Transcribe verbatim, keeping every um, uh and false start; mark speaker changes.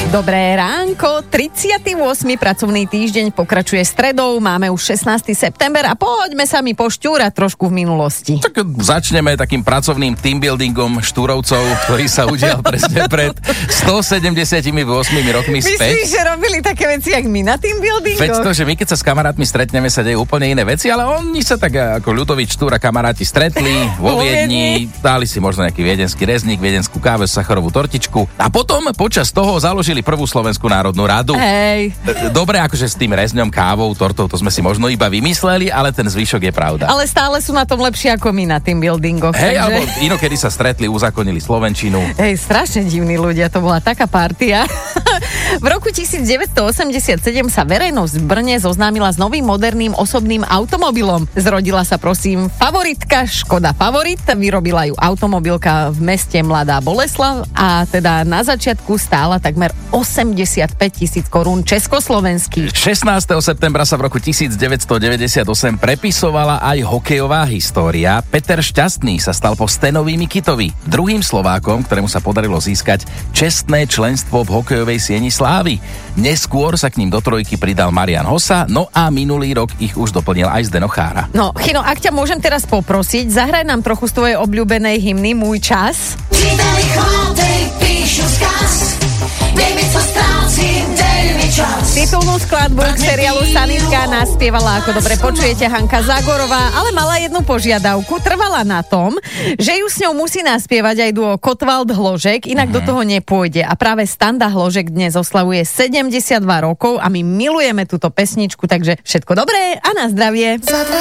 Speaker 1: Dobré ránko, tridsiaty ôsmy pracovný týždeň pokračuje stredou, máme už šestnásteho september a poďme sa mi poštúrať trošku v minulosti.
Speaker 2: Tak začneme takým pracovným teambuildingom Štúrovcov, ktorý sa udial presne pred stosedemdesiatosem rokmi späť.
Speaker 1: Myslíš, že robili také veci, jak my na teambuildingoch?
Speaker 2: Veď to, že my keď sa s kamarátmi stretneme, sa dejú úplne iné veci, ale oni sa tak ako Ľudovík Štúr a kamaráti stretli vo Viedni, dali si možno nejaký viedenský rezník, viedenskú kávu, sacharovú tortičku a potom počas toho založili prvú Slovenskú národnú radu.
Speaker 1: Hej.
Speaker 2: Dobre, akože s tým rezňom, kávou, tortou, to sme si možno iba vymysleli, ale ten zvyšok je pravda.
Speaker 1: Ale stále sú na tom lepšie ako my na teambuildingoch.
Speaker 2: Hej,
Speaker 1: takže...
Speaker 2: alebo inokedy sa stretli, uzakonili slovenčinu.
Speaker 1: Hej, strašne divní ľudia, to bola taká partia. V roku devätnásťstoosemdesiatsedem sa verejnosť v Brne zoznámila s novým moderným osobným automobilom. Zrodila sa prosím favoritka Škoda Favorit, vyrobila ju automobilka v meste Mladá Boleslav a teda na začiatku stála takmer osemdesiatpäť tisíc korún československých.
Speaker 2: šestnásteho septembra sa v roku devätnásťstodeväťdesiatosem prepisovala aj hokejová história. Peter Šťastný sa stal po Stenovi Mikitovi druhým Slovákom, ktorému sa podarilo získať čestné členstvo v hokejovej sieni slávy. Neskôr sa k ním do trojky pridal Marian Hossa, no a minulý rok ich už doplnil aj Zdeno Chára.
Speaker 1: No, Chino, ak ťa môžem teraz poprosiť, zahraj nám trochu z tvojej obľúbenej hymny Môj čas. Titulnú skladbu k seriálu Sanitka naspievala, ako dobre počujete, Hanka Zagorová, ale mala jednu požiadavku. Trvala na tom, že ju s ňou musí naspievať aj duo Kotwald Hložek, inak mm-hmm. do toho nepôjde. A práve Standa Hložek dnes oslavuje sedemdesiatdva rokov a my milujeme túto pesničku, takže všetko dobré a na zdravie.